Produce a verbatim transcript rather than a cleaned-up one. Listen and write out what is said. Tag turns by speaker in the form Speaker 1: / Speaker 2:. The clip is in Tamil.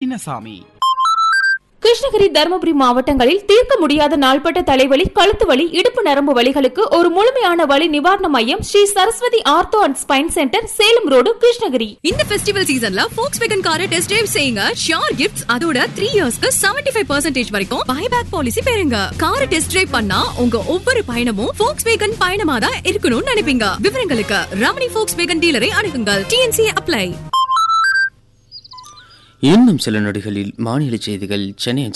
Speaker 1: சின்னசாமி.
Speaker 2: கிருஷ்ணகிரி, தருமபுரி மாவட்டங்களில் தீர்க்க முடியாத நாள்பட்ட தலைவலி, கழுத்து வலி, இடுப்பு நரம்பு வலிகளுக்கு ஒரு முழுமையான வலி நிவாரண மையம் Sri Saraswati ortho and spine centre, Salem road, Krishnagiri.
Speaker 3: இந்த ஃபெஸ்டிவல் சீசன்ல Volkswagen காரை டெஸ்ட் டிரைவ் செய்யுங்க. ஷியோர் கிஃப்ட்ஸ், அதோட த்ரீ இயர்ஸ்க்கு செவன்டி ஃபைவ் பர்சன்டேஜ் வரைக்கும் பைபேக் பாலிசி பெறுங்க. காரை டெஸ்ட் டிரைவ் பண்ணா உங்க ஒவ்வொரு பயணமும் Volkswagen பயணமா தான் இருக்கணும்னு நினைப்பீங்க. விவரங்களுக்கு ரமணி Volkswagen டீலரை அணுகுங்கள். DNC apply.
Speaker 4: இன்னும் சில நொடிகளில் மாநில செய்திகள் சென்னை